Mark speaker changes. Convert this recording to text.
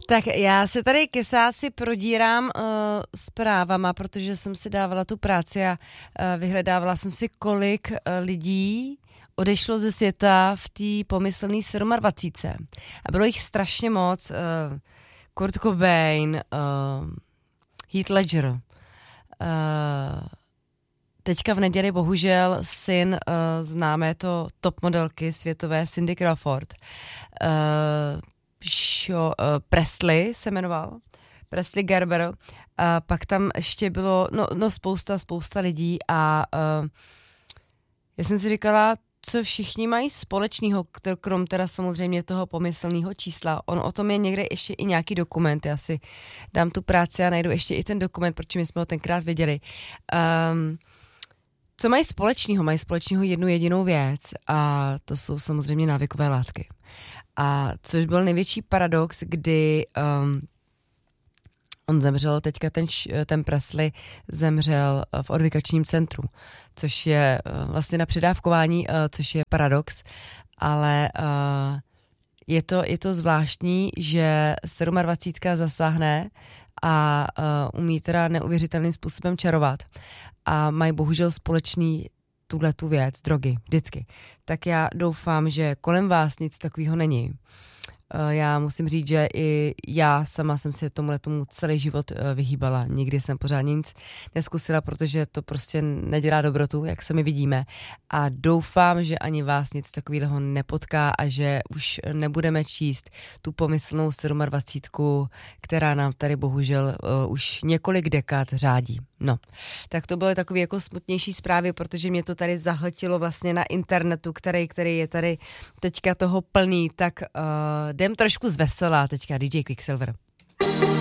Speaker 1: Tak já se tady kesáci prodírám zprávama, protože jsem si dávala tu práci a vyhledávala jsem si, kolik lidí odešlo ze světa v té pomyslné 27. A bylo jich strašně moc. Kurt Cobain, Heath Ledger, teďka v neděli bohužel syn známé to top modelky světové Cindy Crawford, Presley se jmenoval, Presley Gerber, a pak tam ještě bylo spousta lidí a já jsem si říkala, co všichni mají společného, krom teda samozřejmě toho pomyslného čísla. On o tom je někde ještě i nějaký dokument, já si dám tu práci a najdu ještě i ten dokument, protože my jsme ho tenkrát viděli. Co mají společného? Mají společného jednu jedinou věc a to jsou samozřejmě návykové látky. A což byl největší paradox, kdy on zemřel, teďka ten Presley zemřel v odvykačním centru, což je vlastně na předávkování, což je paradox, ale je to zvláštní, že 27 zasáhne a umí teda neuvěřitelným způsobem čarovat a mají bohužel společný tuhletu věc, drogy, vždycky. Tak já doufám, že kolem vás nic takového není. Já musím říct, že i já sama jsem si tomu celý život vyhýbala. Nikdy jsem pořádně nic neskusila, protože to prostě nedělá dobrotu, jak se mi vidíme. A doufám, že ani vás nic takového nepotká a že už nebudeme číst tu pomyslnou 27, která nám tady bohužel už několik dekád řádí. No, tak to byly takové jako smutnější zprávy, protože mě to tady zahltilo vlastně na internetu, který je tady teďka toho plný, tak jdem trošku zvesela teďka DJ Quicksilver.